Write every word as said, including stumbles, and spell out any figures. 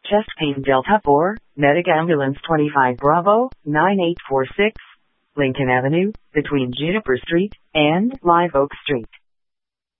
Chest Pain Delta four, Medic Ambulance twenty-five Bravo, nine eight four six, Lincoln Avenue, between Juniper Street and Live Oak Street.